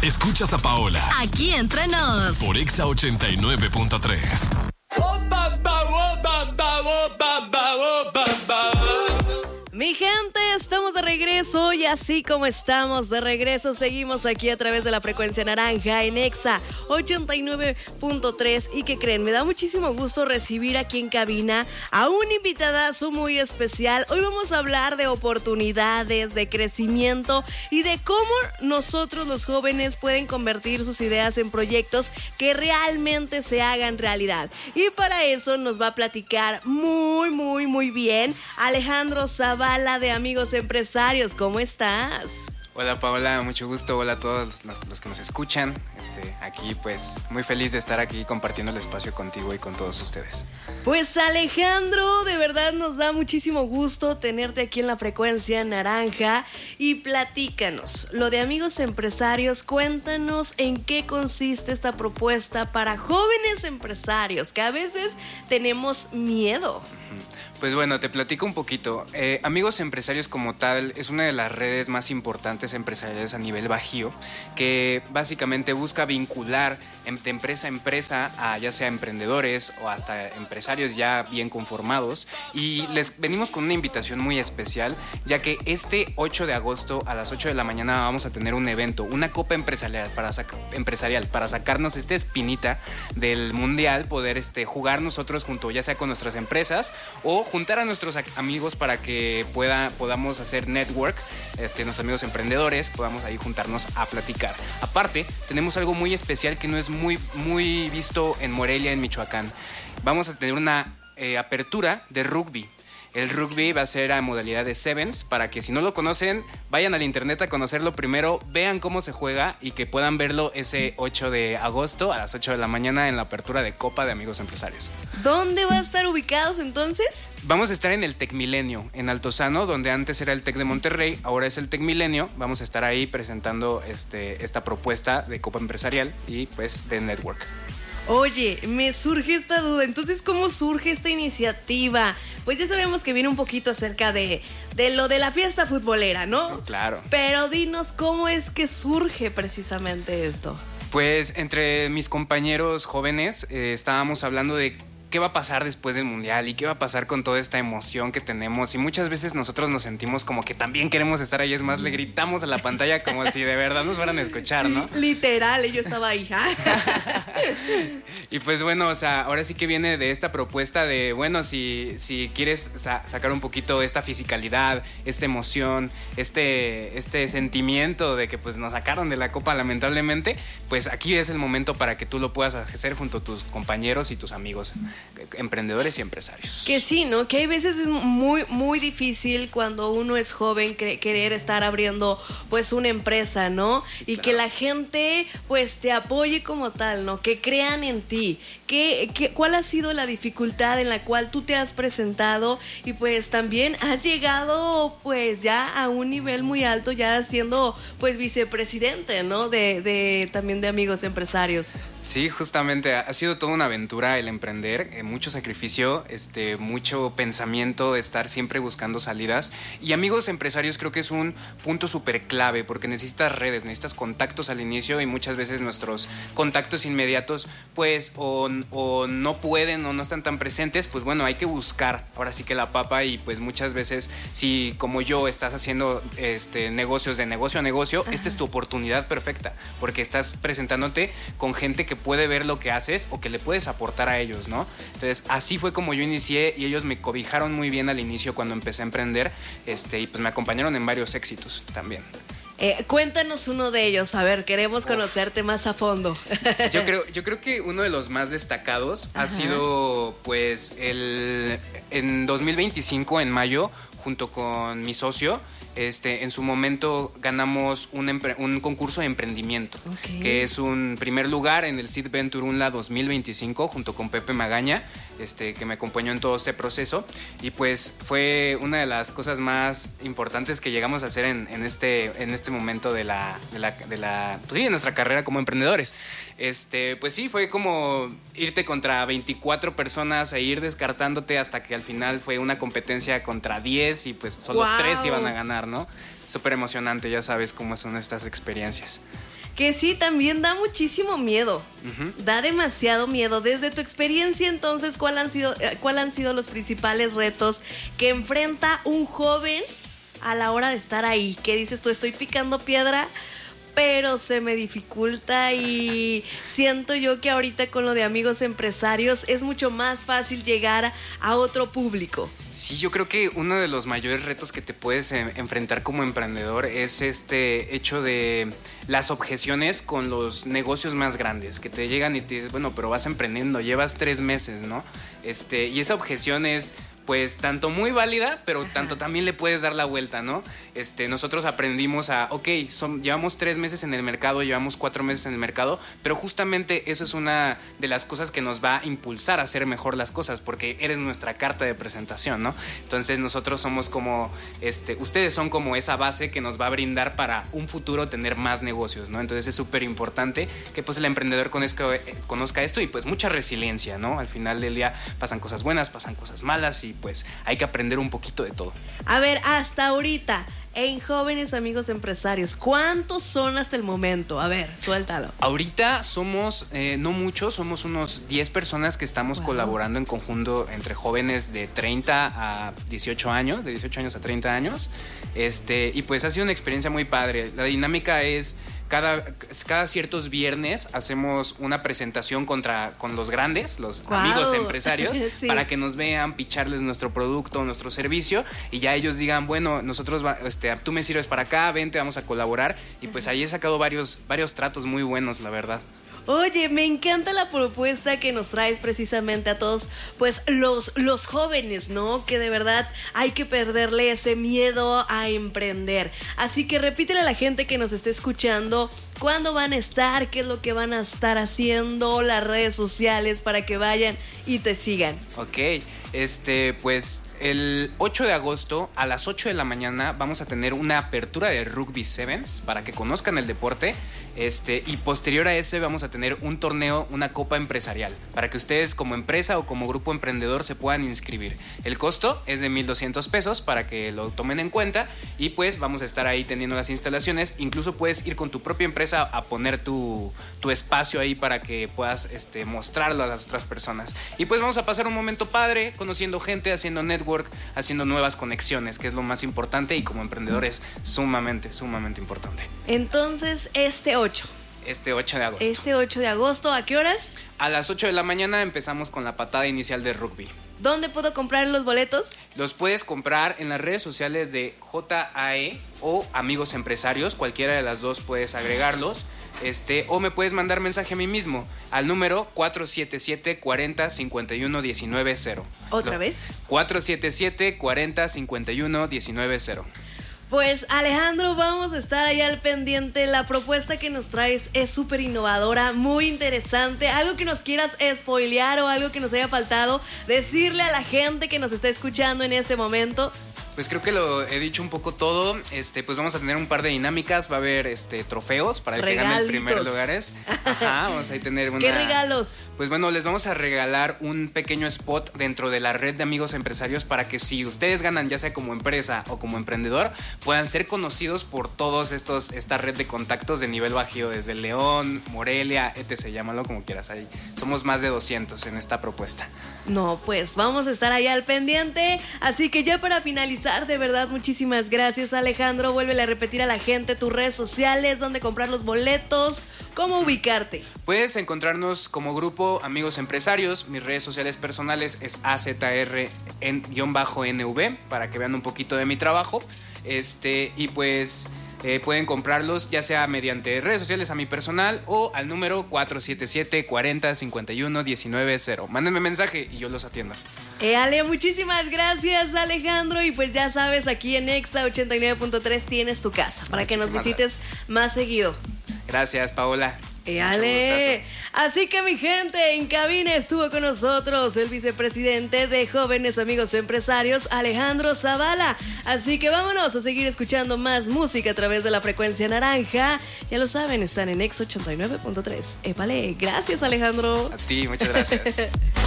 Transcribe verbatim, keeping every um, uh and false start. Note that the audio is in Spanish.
Escuchas a Paola. Aquí entre nos. Por Exa ochenta y nueve punto tres. Mi gente, estamos de regreso y así como estamos de regreso, seguimos aquí a través de la frecuencia naranja en Exa ochenta y nueve punto tres. ¿Y qué creen? Me da muchísimo gusto recibir aquí en cabina a un invitadazo muy especial. Hoy vamos a hablar de oportunidades, de crecimiento y de cómo nosotros los jóvenes pueden convertir sus ideas en proyectos que realmente se hagan realidad. Y para eso nos va a platicar muy, muy, muy bien Alejandro Zavala de Amigos Empresarios. ¿Cómo estás? Hola Paola, mucho gusto. Hola a todos los, los que nos escuchan. Este, aquí pues muy feliz de estar aquí compartiendo el espacio contigo y con todos ustedes. Pues Alejandro, de verdad nos da muchísimo gusto tenerte aquí en la frecuencia naranja. Y platícanos, lo de Amigos Empresarios, cuéntanos en qué consiste esta propuesta para jóvenes empresarios, que a veces tenemos miedo. Pues bueno, te platico un poquito. Eh, Amigos Empresarios como tal es una de las redes más importantes empresariales a nivel bajío, que básicamente busca vincular de empresa a empresa a ya sea emprendedores o hasta empresarios ya bien conformados. Y les venimos con una invitación muy especial, ya que este ocho de agosto a las ocho de la mañana vamos a tener un evento, una copa empresarial para, sac- empresarial, para sacarnos esta espinita del mundial, poder este, jugar nosotros junto ya sea con nuestras empresas o juntar a nuestros amigos para que pueda, podamos hacer network, este, nuestros amigos emprendedores, podamos ahí juntarnos a platicar. Aparte, tenemos algo muy especial que no es muy, muy visto en Morelia, en Michoacán. Vamos a tener una eh, apertura de rugby. El rugby va a ser a modalidad de sevens, para que si no lo conocen, vayan al internet a conocerlo primero, vean cómo se juega y que puedan verlo ese ocho de agosto a las ocho de la mañana en la apertura de Copa de Amigos Empresarios. ¿Dónde va a estar ubicados entonces? Vamos a estar en el Tec Milenio, en Altozano, donde antes era el Tec de Monterrey, ahora es el Tec Milenio. Vamos a estar ahí presentando este, esta propuesta de Copa Empresarial y pues de Network. Oye, me surge esta duda. Entonces, ¿cómo surge esta iniciativa? Pues ya sabemos que viene un poquito acerca de, de lo de la fiesta futbolera, ¿no? Sí, claro. Pero dinos, ¿cómo es que surge precisamente esto? Pues entre mis compañeros jóvenes eh, estábamos hablando de qué va a pasar después del mundial y qué va a pasar con toda esta emoción que tenemos, y muchas veces nosotros nos sentimos como que también queremos estar ahí. Es más, le gritamos a la pantalla como si de verdad nos fueran a escuchar, ¿no? Sí, literal, yo estaba ahí. Y pues bueno, o sea, ahora sí que viene de esta propuesta de, bueno, si, si quieres sa- sacar un poquito esta fisicalidad, esta emoción, este, este sentimiento de que pues nos sacaron de la copa lamentablemente, pues aquí es el momento para que tú lo puedas hacer junto a tus compañeros y tus amigos emprendedores y empresarios. Que sí, ¿no? Que hay veces es muy, muy difícil cuando uno es joven cre- querer estar abriendo pues una empresa, ¿no? Sí, y claro. que la gente pues te apoye como tal, ¿no? Que crean en ti. ¿Qué, qué, ¿Cuál ha sido la dificultad en la cual tú te has presentado y pues también has llegado pues ya a un nivel muy alto, ya siendo pues vicepresidente, ¿no? De, de también de Amigos Empresarios. Sí, justamente ha sido toda una aventura el emprender, eh, mucho sacrificio, este, mucho pensamiento, estar siempre buscando salidas. Y Amigos Empresarios creo que es un punto súper clave, porque necesitas redes, necesitas contactos al inicio, y muchas veces nuestros contactos inmediatos pues o, o no pueden o no están tan presentes. Pues bueno, hay que buscar ahora sí que la papa, y pues muchas veces si como yo estás haciendo este, negocios de negocio a negocio, ajá, esta es tu oportunidad perfecta, porque estás presentándote con gente que puede ver lo que haces o que le puedes aportar a ellos, ¿no? Entonces así fue como yo inicié, y ellos me cobijaron muy bien al inicio cuando empecé a emprender, este, y pues me acompañaron en varios éxitos también. Eh, cuéntanos uno de ellos, a ver, queremos conocerte Uf. más a fondo. Yo creo, yo creo que uno de los más destacados, ajá, ha sido pues el en dos mil veinticinco, en mayo, junto con mi socio. Este, en su momento ganamos un, empre- un concurso de emprendimiento, okay, que es un primer lugar en el Seed Venture Unla dos mil veinticinco, junto con Pepe Magaña, este, que me acompañó en todo este proceso. Y pues fue una de las cosas más importantes que llegamos a hacer en, en, este, en este momento de la, de la, de la pues sí, de nuestra carrera como emprendedores. Este, pues sí, fue como irte contra veinticuatro personas e ir descartándote hasta que al final fue una competencia contra diez, y pues solo wow. tres iban a ganar, ¿no? Súper emocionante, ya sabes cómo son estas experiencias. que sí, también da muchísimo miedo. Uh-huh. Da demasiado miedo. Desde tu experiencia, entonces, ¿cuál han sido, cuál han sido los principales retos que enfrenta un joven a la hora de estar ahí? ¿Qué dices tú? Estoy picando piedra, pero se me dificulta, y siento yo que ahorita con lo de Amigos Empresarios es mucho más fácil llegar a otro público. Sí, yo creo que uno de los mayores retos que te puedes eh, enfrentar como emprendedor es este hecho de las objeciones con los negocios más grandes, que te llegan y te dices, bueno, pero vas emprendiendo, llevas tres meses, ¿no? Este, y esa objeción es, pues, tanto muy válida, pero Ajá. tanto también le puedes dar la vuelta, ¿no? Este, nosotros aprendimos a, ok, son, llevamos tres meses en el mercado, llevamos cuatro meses en el mercado, pero justamente eso es una de las cosas que nos va a impulsar a hacer mejor las cosas, porque eres nuestra carta de presentación, ¿no? Entonces nosotros somos como, este, ustedes son como esa base que nos va a brindar para un futuro tener más negocios, ¿no? Entonces es súper importante que pues el emprendedor conozca, conozca esto, y pues mucha resiliencia, ¿no? Al final del día pasan cosas buenas, pasan cosas malas, y pues hay que aprender un poquito de todo. A ver, hasta ahorita, en Jóvenes Amigos Empresarios, ¿cuántos son hasta el momento? A ver, suéltalo. Ahorita somos, eh, no muchos, somos unos diez personas que estamos wow. colaborando en conjunto entre jóvenes de treinta a dieciocho años, de dieciocho años a treinta años. Este, y pues ha sido una experiencia muy padre. La dinámica es... Cada, cada ciertos viernes hacemos una presentación contra, con los grandes, los wow. amigos empresarios, sí. para que nos vean, picharles nuestro producto, nuestro servicio, y ya ellos digan, bueno, nosotros, este, tú me sirves para acá, vente, vamos a colaborar. Y pues ahí he sacado varios, varios tratos muy buenos, la verdad. Oye, me encanta la propuesta que nos traes precisamente a todos, pues los, los jóvenes, ¿no? Que de verdad hay que perderle ese miedo a emprender. Así que repítele a la gente que nos esté escuchando cuándo van a estar, qué es lo que van a estar haciendo, las redes sociales para que vayan y te sigan. Ok, este, pues el ocho de agosto a las ocho de la mañana vamos a tener una apertura de Rugby Sevens para que conozcan el deporte. Este, y posterior a ese vamos a tener un torneo, una copa empresarial, para que ustedes como empresa o como grupo emprendedor se puedan inscribir. El costo es de mil doscientos pesos para que lo tomen en cuenta, y pues vamos a estar ahí teniendo las instalaciones. Incluso puedes ir con tu propia empresa a poner tu, tu espacio ahí para que puedas este, mostrarlo a las otras personas. Y pues vamos a pasar un momento padre, conociendo gente, haciendo network, haciendo nuevas conexiones, que es lo más importante, y como emprendedor es sumamente, sumamente importante. Entonces, este ocho. Este ocho de agosto. Este ocho de agosto, ¿a qué horas? A las ocho de la mañana empezamos con la patada inicial de rugby. ¿Dónde puedo comprar los boletos? Los puedes comprar en las redes sociales de J A E o Amigos Empresarios, cualquiera de las dos puedes agregarlos. Este, o me puedes mandar mensaje a mí mismo al número cuatro siete siete, cuarenta, cincuenta y uno, diecinueve cero. ¿Otra vez? cuatro siete siete, cuarenta, cincuenta y uno, diecinueve cero. Pues Alejandro, vamos a estar ahí al pendiente. La propuesta que nos traes es súper innovadora, muy interesante. Algo que nos quieras spoilear o algo que nos haya faltado decirle a la gente que nos está escuchando en este momento. Pues creo que lo he dicho un poco todo. Este, pues vamos a tener un par de dinámicas. Va a haber este trofeos para el que gane el primer lugares. Ajá, vamos a tener una. ¿Qué regalos? Pues bueno, les vamos a regalar un pequeño spot dentro de la red de Amigos Empresarios para que si ustedes ganan, ya sea como empresa o como emprendedor, puedan ser conocidos por todos estos, esta red de contactos de nivel bajío, desde León, Morelia, etcétera. Llámalo como quieras. Ahí somos más de doscientos en esta propuesta. No, pues vamos a estar ahí al pendiente. Así que ya para finalizar, de verdad, muchísimas gracias, Alejandro. Vuélvele a repetir a la gente tus redes sociales, dónde comprar los boletos, cómo ubicarte. Puedes encontrarnos como grupo Amigos Empresarios. Mis redes sociales personales es A Z R N V para que vean un poquito de mi trabajo. Este, y pues eh, pueden comprarlos ya sea mediante redes sociales a mi personal o al número cuatro siete siete, cuarenta, cincuenta y uno, diecinueve cero. Mándenme mensaje y yo los atiendo. Eh, Ale, muchísimas gracias, Alejandro. Y pues ya sabes, aquí en Exa ochenta y nueve punto tres tienes tu casa para que nos visites más seguido. Gracias, Paola. Eh, Ale. Así que mi gente, en cabina estuvo con nosotros el vicepresidente de Jóvenes Amigos Empresarios, Alejandro Zavala. Así que vámonos a seguir escuchando más música a través de la frecuencia naranja. Ya lo saben, están en Exa ochenta y nueve punto tres. Épale, gracias, Alejandro. A ti, muchas gracias.